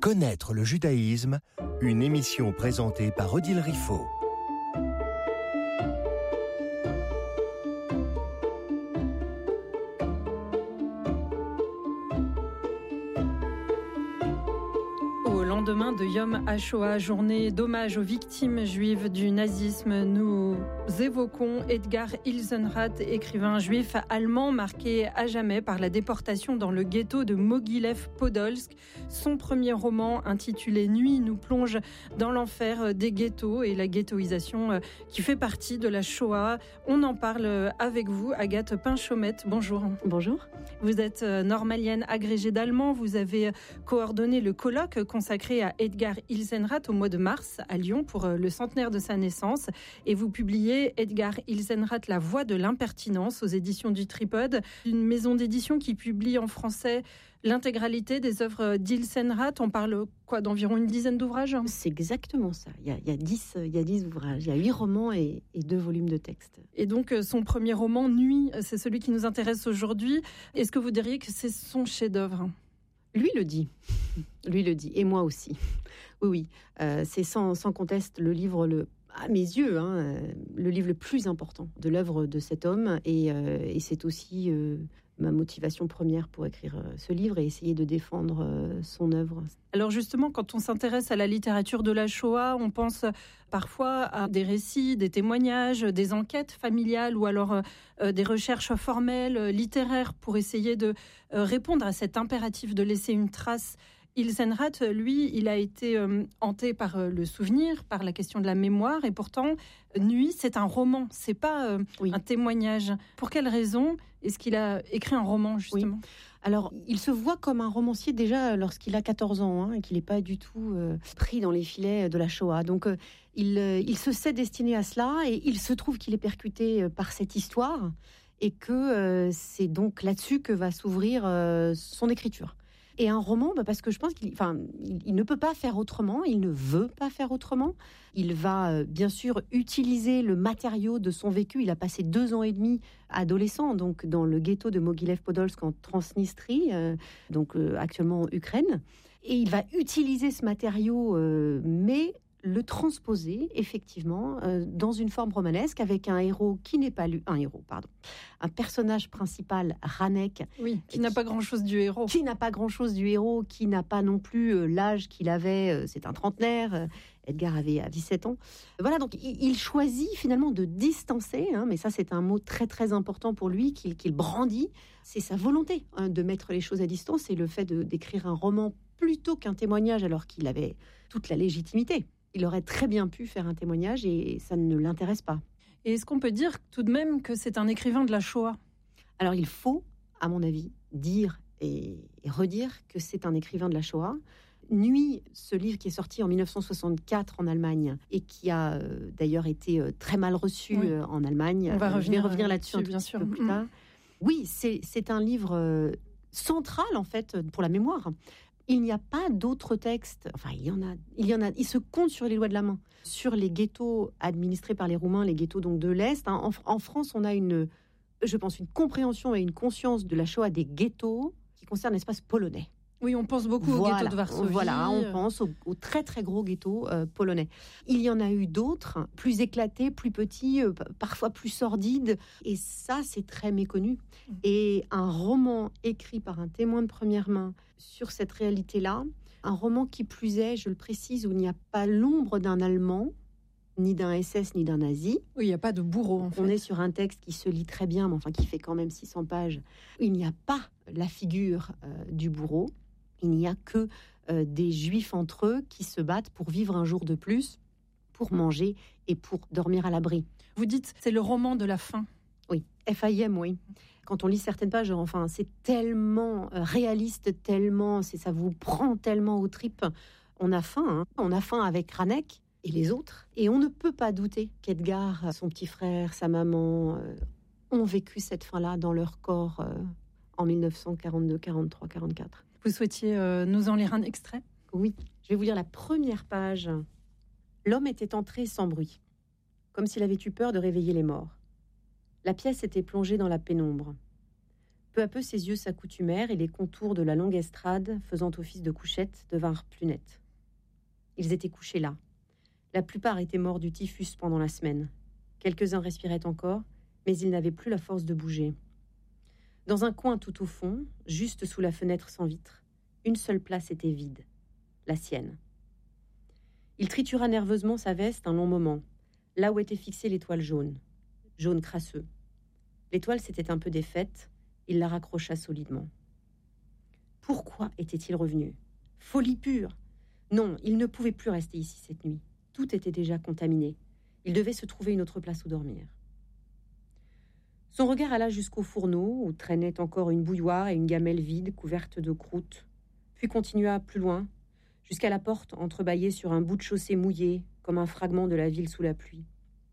Connaître le judaïsme, une émission présentée par Odile Riffaut. Au lendemain de Yom HaShoah, journée d'hommage aux victimes juives du nazisme, nous évoquons Edgar Ilsenrath, écrivain juif allemand marqué à jamais par la déportation dans le ghetto de Mogilev-Podolsk. Son premier roman, intitulé Nuit, nous plonge dans l'enfer des ghettos et la ghettoisation qui fait partie de la Shoah. On en parle avec vous, Agathe Pinchomette. Bonjour. Bonjour. Vous êtes normalienne agrégée d'allemand. Vous avez coordonné le colloque consacré à Edgar Ilsenrath au mois de mars à Lyon pour le centenaire de sa naissance. Et vous publiez Edgar Ilsenrath, La voix de l'impertinence aux éditions du Tripode, une maison d'édition qui publie en français l'intégralité des œuvres d'Ilsenrath. On parle d'environ une dizaine d'ouvrages? C'est exactement ça. Il y a 10 ouvrages. Il y a 8 romans et 2 volumes de textes. Et donc, son premier roman, Nuit, c'est celui qui nous intéresse aujourd'hui. Est-ce que vous diriez que c'est son chef-d'œuvre? Lui le dit. Et moi aussi. Oui. C'est sans conteste le livre, à mes yeux, le livre le plus important de l'œuvre de cet homme. Et c'est aussi ma motivation première pour écrire ce livre et essayer de défendre son œuvre. Alors justement, quand on s'intéresse à la littérature de la Shoah, on pense parfois à des récits, des témoignages, des enquêtes familiales ou alors des recherches formelles, littéraires pour essayer de répondre à cet impératif de laisser une trace. Ilsenrath, lui, il a été hanté par le souvenir, par la question de la mémoire, et pourtant, Nuit, c'est un roman, c'est pas un témoignage. Pour quelle raison est-ce qu'il a écrit un roman, justement? Oui. Alors, il se voit comme un romancier déjà lorsqu'il a 14 ans, et qu'il n'est pas du tout pris dans les filets de la Shoah. Donc, il se sait destiné à cela, et il se trouve qu'il est percuté par cette histoire, et que c'est donc là-dessus que va s'ouvrir son écriture. Et un roman, parce que je pense qu'il ne peut pas faire autrement, il ne veut pas faire autrement. Il va bien sûr utiliser le matériau de son vécu. Il a passé 2 ans et demi adolescent, donc dans le ghetto de Mogilev-Podolsk en Transnistrie, actuellement en Ukraine. Et il va utiliser ce matériau, mais le transposer effectivement dans une forme romanesque avec un héros qui n'est pas un personnage principal, Ranek, qui n'a pas grand-chose du héros, qui n'a pas non plus l'âge qu'il avait, c'est un trentenaire, Edgar avait 17 ans. Voilà, donc il choisit finalement de distancer, mais ça c'est un mot très très important pour lui qu'il brandit, c'est sa volonté de mettre les choses à distance et le fait d'écrire un roman plutôt qu'un témoignage alors qu'il avait toute la légitimité. Il aurait très bien pu faire un témoignage et ça ne l'intéresse pas. Et est-ce qu'on peut dire tout de même que c'est un écrivain de la Shoah? Alors il faut, à mon avis, dire et redire que c'est un écrivain de la Shoah. Nuit, ce livre qui est sorti en 1964 en Allemagne et qui a d'ailleurs été très mal reçu en Allemagne. On va revenir là-dessus bien sûr. Un peu plus tard. Oui, c'est un livre central en fait pour la mémoire. Il n'y a pas d'autres textes, il y en a, il se compte sur les doigts de la main. Sur les ghettos administrés par les Roumains, les ghettos donc de l'Est, en France, on a une compréhension et une conscience de la Shoah des ghettos qui concernent l'espace polonais. Oui, on pense beaucoup au ghetto de Varsovie. Voilà, on pense au très très gros ghetto polonais. Il y en a eu d'autres, plus éclatés, plus petits, parfois plus sordides. Et ça, c'est très méconnu. Et un roman écrit par un témoin de première main sur cette réalité-là, un roman qui plus est, je le précise, où il n'y a pas l'ombre d'un Allemand, ni d'un SS, ni d'un nazi. Oui, il n'y a pas de bourreau, en fait. On est sur un texte qui se lit très bien, mais qui fait quand même 600 pages. Il n'y a pas la figure du bourreau. Il n'y a que des juifs entre eux qui se battent pour vivre un jour de plus, pour manger et pour dormir à l'abri. Vous dites, c'est le roman de la faim. Oui, FAIM, oui. Quand on lit certaines pages, c'est tellement réaliste, ça vous prend tellement aux tripes. On a faim, On a faim avec Ranek et les autres. Et on ne peut pas douter qu'Edgar, son petit frère, sa maman, ont vécu cette faim-là dans leur corps en 1942, 43, 44. Vous souhaitiez nous en lire un extrait? Oui, je vais vous lire la première page. L'homme était entré sans bruit, comme s'il avait eu peur de réveiller les morts. La pièce était plongée dans la pénombre. Peu à peu, ses yeux s'accoutumèrent et les contours de la longue estrade, faisant office de couchette, devinrent plus nets. Ils étaient couchés là. La plupart étaient morts du typhus pendant la semaine. Quelques-uns respiraient encore, mais ils n'avaient plus la force de bouger. Dans un coin tout au fond, juste sous la fenêtre sans vitre, une seule place était vide, la sienne. Il tritura nerveusement sa veste un long moment, là où était fixée l'étoile jaune crasseux. L'étoile s'était un peu défaite, il la raccrocha solidement. Pourquoi était-il revenu ? Folie pure ! Non, il ne pouvait plus rester ici cette nuit. Tout était déjà contaminé. Il devait se trouver une autre place où dormir. Son regard alla jusqu'au fourneau, où traînaient encore une bouilloire et une gamelle vide couverte de croûte, puis continua plus loin, jusqu'à la porte entrebâillée sur un bout de chaussée mouillé, comme un fragment de la ville sous la pluie.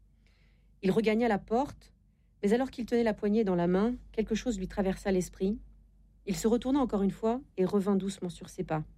Il regagna la porte, mais alors qu'il tenait la poignée dans la main, quelque chose lui traversa l'esprit. Il se retourna encore une fois et revint doucement sur ses pas.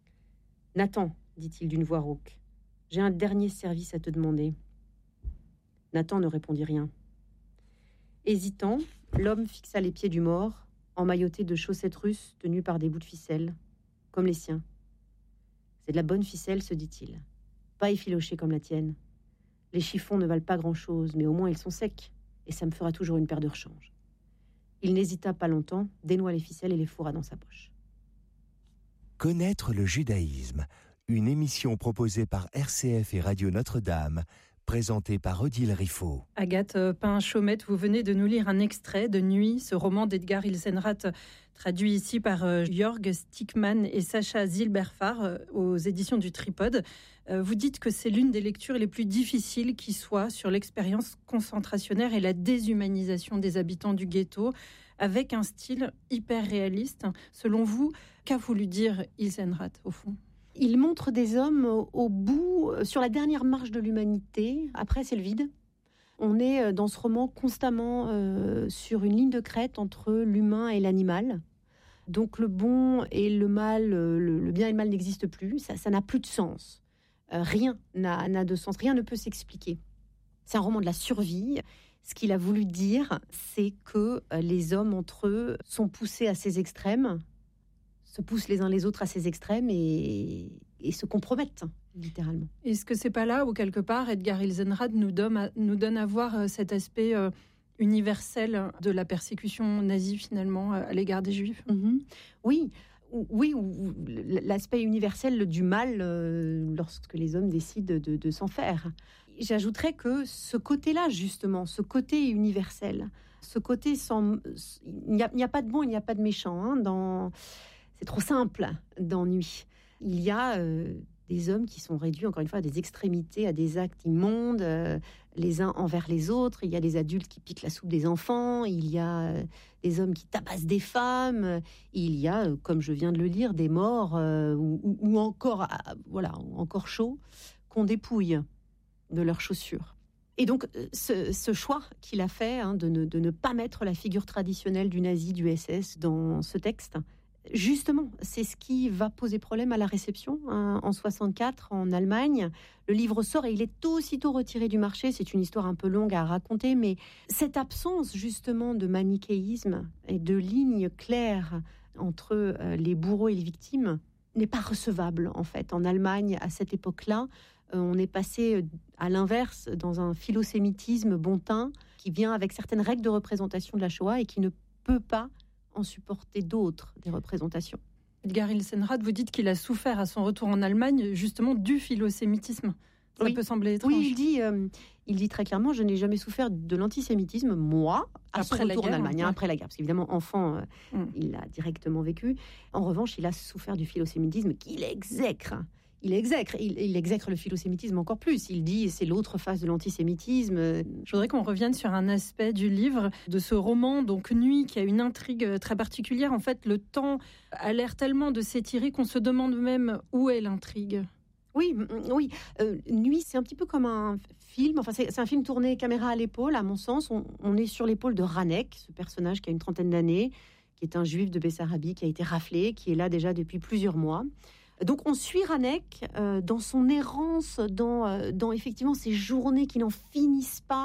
« Nathan, dit-il d'une voix rauque, j'ai un dernier service à te demander. » Nathan ne répondit rien. Hésitant, l'homme fixa les pieds du mort, emmailloté de chaussettes russes tenues par des bouts de ficelle, comme les siens. « C'est de la bonne ficelle, se dit-il. Pas effilochée comme la tienne. Les chiffons ne valent pas grand-chose, mais au moins ils sont secs, et ça me fera toujours une paire de rechange. » Il n'hésita pas longtemps, dénoua les ficelles et les fourra dans sa poche. Connaître le judaïsme, une émission proposée par RCF et Radio Notre-Dame, présentée par Odile Riffaut. Agathe Pain-Chaumette, vous venez de nous lire un extrait de Nuit, ce roman d'Edgar Ilsenrath, traduit ici par Jörg Stickmann et Sacha Zilberfarb aux éditions du Tripode. Vous dites que c'est l'une des lectures les plus difficiles qui soit sur l'expérience concentrationnaire et la déshumanisation des habitants du ghetto, avec un style hyper réaliste. Selon vous, qu'a voulu dire Ilsenrath au fond ? Il montre des hommes au bout, sur la dernière marche de l'humanité. Après, c'est le vide. On est dans ce roman constamment sur une ligne de crête entre l'humain et l'animal. Donc le bon et le mal, le bien et le mal n'existent plus. Ça n'a plus de sens. Rien n'a de sens. Rien ne peut s'expliquer. C'est un roman de la survie. Ce qu'il a voulu dire, c'est que les hommes entre eux sont poussés à ces extrêmes, se poussent les uns les autres à ces extrêmes et se compromettent, littéralement. Est-ce que c'est pas là où, quelque part, Edgar Ilsenrath nous donne à voir cet aspect universel de la persécution nazie, finalement, à l'égard des Juifs ? Oui, l'aspect universel du mal lorsque les hommes décident de s'en faire. J'ajouterais que ce côté-là, justement, ce côté universel, ce côté il n'y a pas de bon, il n'y a pas de méchant, c'est trop simple dans Nuit. Il y a des hommes qui sont réduits, encore une fois, à des extrémités, à des actes immondes, les uns envers les autres. Il y a des adultes qui piquent la soupe des enfants, il y a des hommes qui tabassent des femmes, il y a, comme je viens de le lire, des morts ou encore chauds qu'on dépouille de leurs chaussures. Et donc, ce choix qu'il a fait de ne pas mettre la figure traditionnelle du nazi, du SS dans ce texte, justement, c'est ce qui va poser problème à la réception. En 64, en Allemagne, le livre sort et il est aussitôt retiré du marché. C'est une histoire un peu longue à raconter, mais cette absence justement de manichéisme et de ligne claire entre les bourreaux et les victimes n'est pas recevable, en fait. En Allemagne, à cette époque-là, on est passé à l'inverse, dans un philosémitisme bontain qui vient avec certaines règles de représentation de la Shoah et qui ne peut pas en supporter d'autres, des représentations. Edgar Ilsenrath, vous dites qu'il a souffert à son retour en Allemagne justement du philosémitisme. Ça peut sembler étrange. Oui, il dit très clairement, je n'ai jamais souffert de l'antisémitisme, moi, à son retour en Allemagne, après la guerre. Parce qu'évidemment, enfant, il l'a directement vécu. En revanche, il a souffert du philosémitisme qu'il exècre. Il exècre le philosémitisme encore plus. Il dit c'est l'autre face de l'antisémitisme. Je voudrais qu'on revienne sur un aspect du livre, de ce roman, donc Nuit, qui a une intrigue très particulière. En fait, le temps a l'air tellement de s'étirer qu'on se demande même où est l'intrigue. Oui. Nuit, c'est un petit peu comme un film. Enfin, c'est un film tourné caméra à l'épaule, à mon sens. On est sur l'épaule de Ranek, ce personnage qui a une trentaine d'années, qui est un juif de Bessarabie, qui a été raflé, qui est là déjà depuis plusieurs mois. Donc on suit Ranek dans son errance, dans effectivement ces journées qui n'en finissent pas,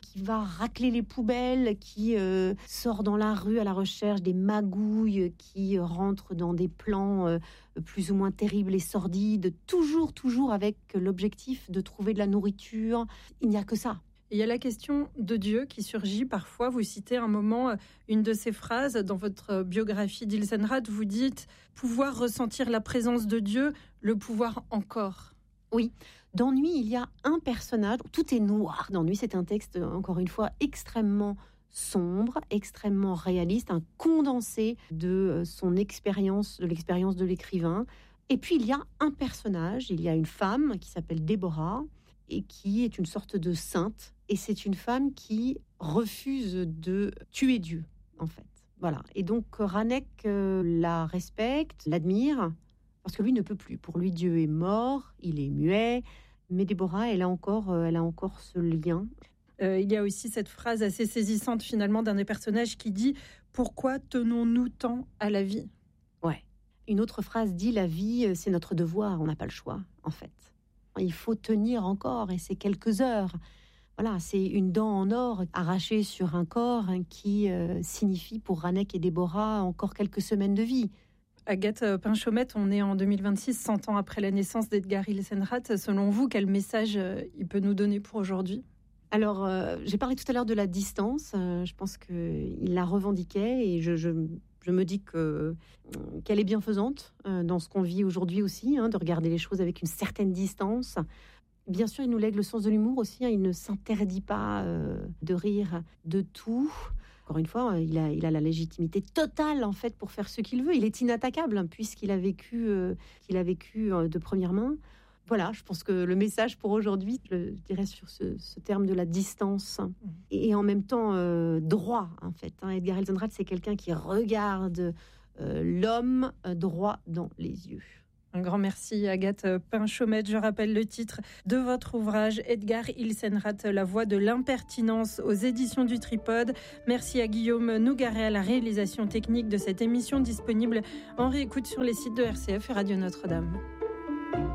qui va racler les poubelles, qui sort dans la rue à la recherche des magouilles, qui rentre dans des plans plus ou moins terribles et sordides, toujours avec l'objectif de trouver de la nourriture. Il n'y a que ça. Il y a la question de Dieu qui surgit parfois. Vous citez un moment une de ces phrases dans votre biographie d'Ilsenrath. Vous dites « pouvoir ressentir la présence de Dieu, le pouvoir encore ». Oui, dans Nuit, il y a un personnage, tout est noir dans Nuit, c'est un texte, encore une fois, extrêmement sombre, extrêmement réaliste, un condensé de son expérience, de l'expérience de l'écrivain. Et puis, il y a un personnage, il y a une femme qui s'appelle Déborah, et qui est une sorte de sainte, et c'est une femme qui refuse de tuer Dieu, en fait. Voilà, et donc Ranec la respecte, l'admire, parce que lui ne peut plus. Pour lui, Dieu est mort, il est muet, mais Déborah, elle a encore ce lien. Il y a aussi cette phrase assez saisissante finalement d'un des personnages qui dit « Pourquoi tenons-nous tant à la vie ?» Ouais. Une autre phrase dit « La vie, c'est notre devoir, on n'a pas le choix, en fait. Il faut tenir encore, et c'est quelques heures. » Voilà, c'est une dent en or arrachée sur un corps qui signifie pour Ranec et Déborah encore quelques semaines de vie. Agathe Pinchomette, on est en 2026, 100 ans après la naissance d'Edgar Ilsenrath. Selon vous, quel message il peut nous donner pour aujourd'hui ? Alors, j'ai parlé tout à l'heure de la distance. Je pense qu'il la revendiquait et je me dis qu'elle est bienfaisante dans ce qu'on vit aujourd'hui aussi, de regarder les choses avec une certaine distance. Bien sûr, il nous lègue le sens de l'humour aussi. Il ne s'interdit pas de rire de tout. Encore une fois, il a la légitimité totale en fait pour faire ce qu'il veut. Il est inattaquable puisqu'il a vécu de première main. Voilà, je pense que le message pour aujourd'hui, je dirais sur ce terme de la distance et en même temps droit en fait. Edgar Ilsenrath, c'est quelqu'un qui regarde l'homme droit dans les yeux. Un grand merci Agathe Pinchomette. Je rappelle le titre de votre ouvrage Edgar Ilsenrath, La voix de l'impertinence aux éditions du Tripode. Merci à Guillaume Nougaret à la réalisation technique de cette émission disponible en réécoute sur les sites de RCF et Radio Notre-Dame.